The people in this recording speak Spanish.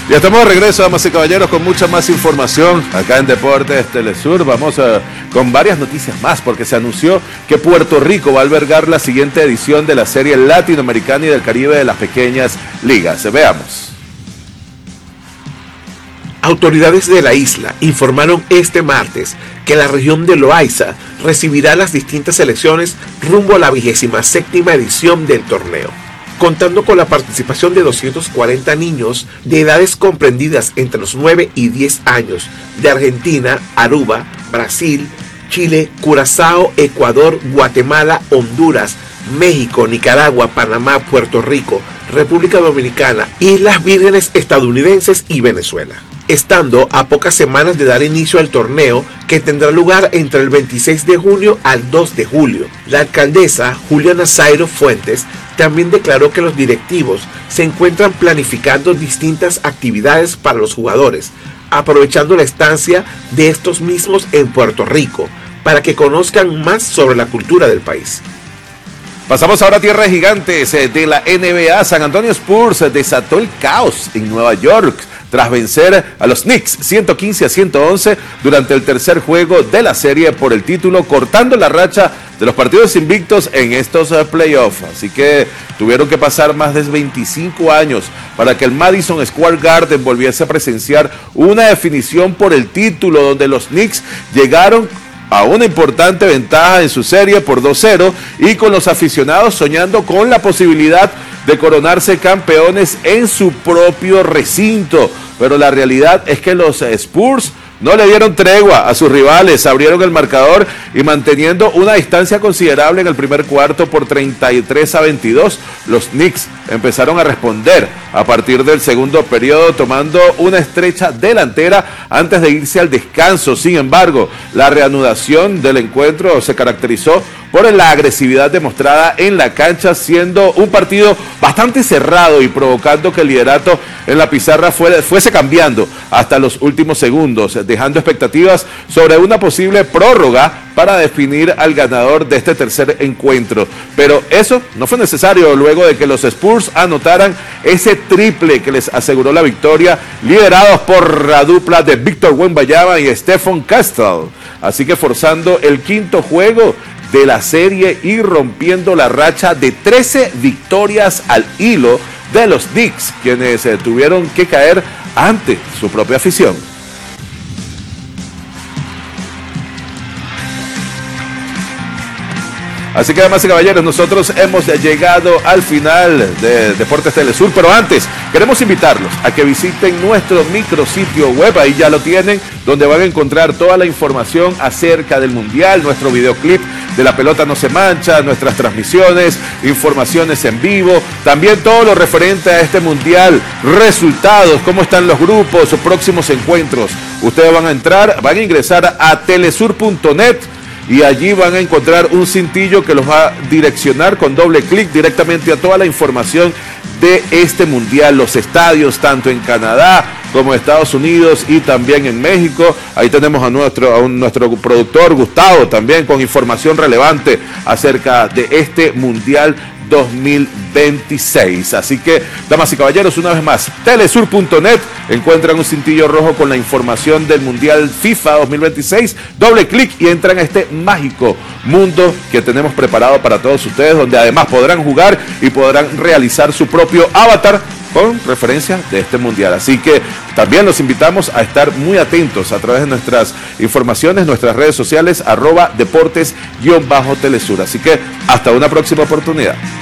Ya estamos de regreso, damas y caballeros, con mucha más información acá en Deportes Telesur. Vamos con varias noticias más, porque se anunció que Puerto Rico va a albergar la siguiente edición de la Serie Latinoamericana y del Caribe de las Pequeñas Ligas. Veamos. Autoridades de la isla informaron este martes que la región de Loaiza recibirá las distintas selecciones rumbo a la 27ª edición del torneo, contando con la participación de 240 niños de edades comprendidas entre los 9 y 10 años de Argentina, Aruba, Brasil, Chile, Curazao, Ecuador, Guatemala, Honduras, México, Nicaragua, Panamá, Puerto Rico, República Dominicana, Islas Vírgenes estadounidenses y Venezuela. Estando a pocas semanas de dar inicio al torneo, que tendrá lugar entre el 26 de junio al 2 de julio. La alcaldesa Juliana Zairo Fuentes también declaró que los directivos se encuentran planificando distintas actividades para los jugadores, aprovechando la estancia de estos mismos en Puerto Rico, para que conozcan más sobre la cultura del país. Pasamos ahora a tierras gigantes de la NBA. San Antonio Spurs desató el caos en Nueva York tras vencer a los Knicks 115-111 durante el tercer juego de la serie por el título, cortando la racha de los partidos invictos en estos playoffs. Así que tuvieron que pasar más de 25 años para que el Madison Square Garden volviese a presenciar una definición por el título, donde los Knicks llegaron a una importante ventaja en su serie por 2-0 y con los aficionados soñando con la posibilidad de coronarse campeones en su propio recinto. Pero la realidad es que los Spurs no le dieron tregua a sus rivales, abrieron el marcador y manteniendo una distancia considerable en el primer cuarto por 33-22, los Knicks empezaron a responder a partir del segundo periodo, tomando una estrecha delantera antes de irse al descanso. Sin embargo, la reanudación del encuentro se caracterizó por la agresividad demostrada en la cancha, siendo un partido bastante cerrado y provocando que el liderato en la pizarra fuese cambiando hasta los últimos segundos, dejando expectativas sobre una posible prórroga para definir al ganador de este tercer encuentro. Pero eso no fue necesario luego de que los Spurs anotaran ese triple que les aseguró la victoria, liderados por la dupla de Víctor Wembanyama y Stephon Castle. Así que forzando el quinto juego de la serie y rompiendo la racha de 13 victorias al hilo de los Knicks, quienes tuvieron que caer ante su propia afición. Así que, damas y caballeros, nosotros hemos llegado al final de Deportes Telesur, pero antes queremos invitarlos a que visiten nuestro micrositio web. Ahí ya lo tienen, donde van a encontrar toda la información acerca del Mundial, nuestro videoclip de La Pelota No Se Mancha, nuestras transmisiones, informaciones en vivo, también todo lo referente a este Mundial, resultados, cómo están los grupos, próximos encuentros. Ustedes van a entrar, van a ingresar a telesur.net y allí van a encontrar un cintillo que los va a direccionar con doble clic directamente a toda la información de este Mundial, los estadios tanto en Canadá como en Estados Unidos y también en México. Ahí tenemos a nuestro productor Gustavo también con información relevante acerca de este Mundial 2026. Así que, damas y caballeros, una vez más, telesur.net, encuentran un cintillo rojo con la información del Mundial FIFA 2026, doble clic y entran a este mágico mundo que tenemos preparado para todos ustedes, donde además podrán jugar y podrán realizar su propio avatar con referencia de este Mundial. Así que también los invitamos a estar muy atentos a través de nuestras informaciones, nuestras redes sociales, @deportes_telesur. Así que hasta una próxima oportunidad.